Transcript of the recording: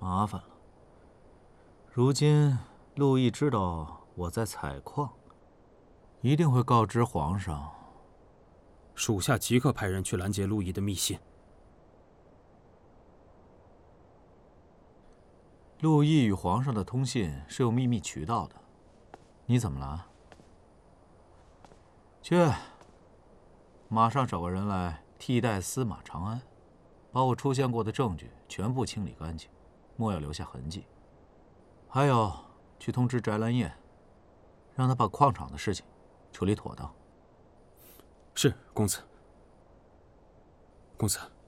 麻烦了。如今陆毅知道我在采矿，一定会告知皇上。 属下即刻派人去拦截陆毅的密信。 陆毅与皇上的通信是有秘密渠道的，你怎么了？去，马上找个人来替代司马长安，把我出现过的证据全部清理干净，莫要留下痕迹。还有，去通知翟兰燕，让他把矿场的事情处理妥当。 是，公子。公子。